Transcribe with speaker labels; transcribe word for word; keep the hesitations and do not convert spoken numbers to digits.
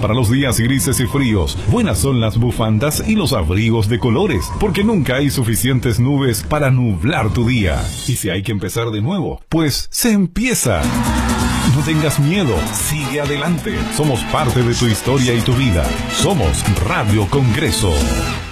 Speaker 1: Para los días grises y fríos, buenas son las bufandas y los abrigos de colores, porque nunca hay suficientes nubes para nublar tu día. Y si hay que empezar de nuevo, pues se empieza. No tengas miedo, sigue adelante. Somos parte de tu historia y tu vida. Somos Radio Congreso.